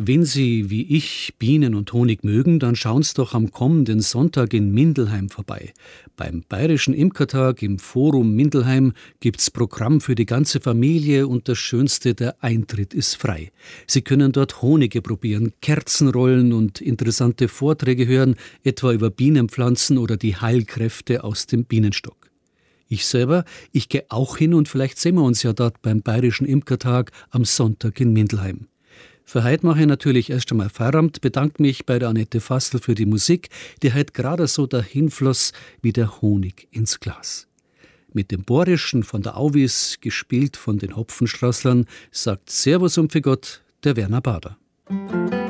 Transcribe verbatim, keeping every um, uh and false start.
Wenn Sie, wie ich, Bienen und Honig mögen, dann schauen Sie doch am kommenden Sonntag in Mindelheim vorbei. Beim Bayerischen Imkertag im Forum Mindelheim gibt's Programm für die ganze Familie und das Schönste, der Eintritt ist frei. Sie können dort Honige probieren, Kerzen rollen und interessante Vorträge hören, etwa über Bienenpflanzen oder die Heilkräfte aus dem Bienenstock. Ich selber, ich gehe auch hin und vielleicht sehen wir uns ja dort beim Bayerischen Imkertag am Sonntag in Mindelheim. Für heute mache ich natürlich erst einmal Feierabend, bedanke mich bei der Annette Fassel für die Musik, die heute gerade so dahin floss wie der Honig ins Glas. Mit dem Bohrischen von der Auwis, gespielt von den Hopfenstrasslern, sagt Servus und für Gott der Werner Bader.